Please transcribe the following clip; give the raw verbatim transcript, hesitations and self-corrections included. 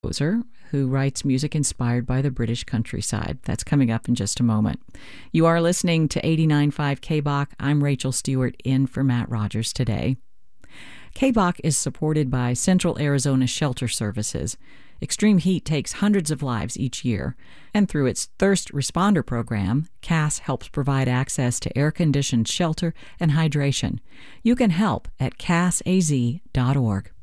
composer who writes music inspired by the British countryside. That's coming up in just a moment. You are listening to eighty-nine point five K B O C. I'm Rachel Stewart, in for Matt Rogers today. K B O C is supported by Central Arizona Shelter Services. Extreme heat takes hundreds of lives each year, and through its Thirst Responder program, C A S helps provide access to air-conditioned shelter and hydration. You can help at C A S A Z dot org.